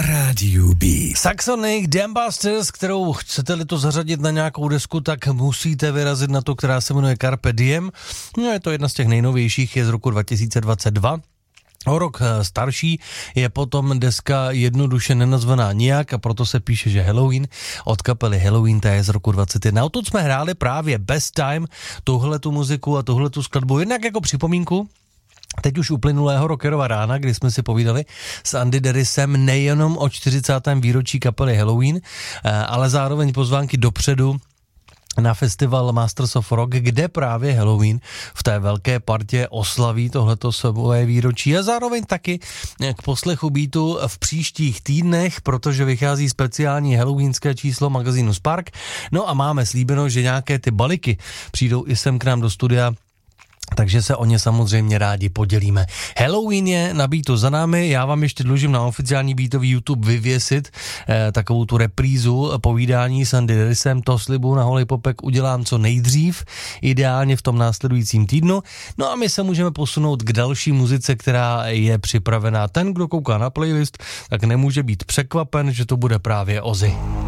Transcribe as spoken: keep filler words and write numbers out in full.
rádiu B. Saxonic Dambusters, kterou chcete-li to zařadit na nějakou desku, tak musíte vyrazit na to, která se jmenuje Carpe Diem. No, je to jedna z těch nejnovějších, je z roku dva tisíce dvacet dva. O rok starší je potom deska jednoduše nenazvaná nijak a proto se píše, že Halloween od kapely Halloween, ta je z roku dvacet jedna. Odtud jsme hráli právě Best Time, tuhletu muziku a tuhletu skladbu, jednak jako připomínku teď už uplynulého rockerova rána, kdy jsme si povídali s Andy Derisem nejenom o čtyřicátém výročí kapely Halloween, ale zároveň pozvánky dopředu na festival Masters of Rock, kde právě Halloween v té velké partě oslaví tohleto svoje výročí a zároveň taky k poslechu beatu v příštích týdnech, protože vychází speciální halloweenské číslo magazínu Spark. No a máme slíbeno, že nějaké ty baliky přijdou i sem k nám do studia, takže se o ně samozřejmě rádi podělíme. Halloween je na beatu za námi, já vám ještě dlužím na oficiální beatový YouTube vyvěsit eh, takovou tu reprízu povídání s Andy Derisem, to slibu na Holej Popek udělám co nejdřív, ideálně v tom následujícím týdnu. No a my se můžeme posunout k další muzice, která je připravená. Ten, kdo kouká na playlist, tak nemůže být překvapen, že to bude právě Ozzy.